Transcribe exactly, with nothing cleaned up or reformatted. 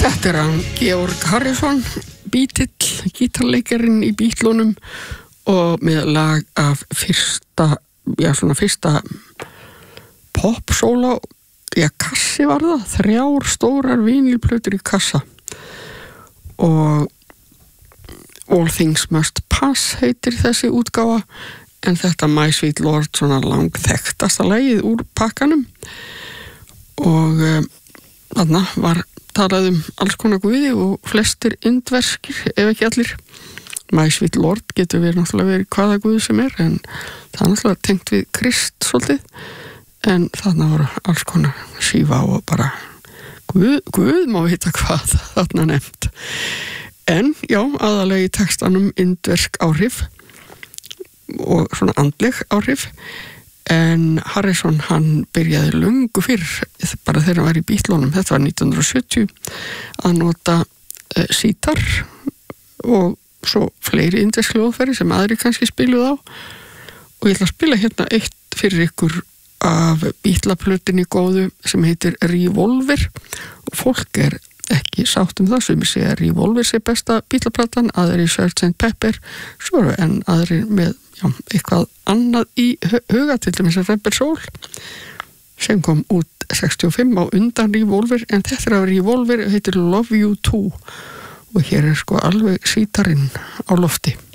Þetta er hann Georg Harrison, Beatle, gítarleikarinn í Beatlunum og með lag af fyrsta, já svona fyrsta pop-sóló, já kassi var það, þrjár stórar vinylplötur í kassa og All Things Must Pass heitir þessi útgáfa en þetta My Sweet Lord svona langþekktasta lagið úr pakkanum og um, þarna var talað um alls konar guði og flestir indverskir, ef ekki allir. My Sweet Lord getur verið náttúrulega verið hvaða guði sem er en það er náttúrulega tengt við Krist svolítið en þarna voru alls konar Shiva og bara guð, guð má vita hvað þarna nefnt. En já, aðallega í textanum indversk áhrif og svona andleg áhrif en Harrison hann byrjaði löngu fyrr bara þegar hann var í Beatlunum, þetta var nítján hundruð og sjötíu að nota uh, sítar og svo fleiri indversk hljóðfæri sem aðri kannski spiluð á og ég ætla að spila hérna eitt fyrir ykkur af Beatla-plötunni góðu sem heitir Revolver og fólk er ekki sátt um það sem ég segja Revolver sé besta Beatla-platan, aðri sergeant Pepper svo en aðri með já, eitthvað annað í huga til dæmis að Rebel Soul sem kom út sextíu og fimm á undan Revolver en þetta er af Revolver heitir Love You Too og hér er sko alveg sítarinn á lofti.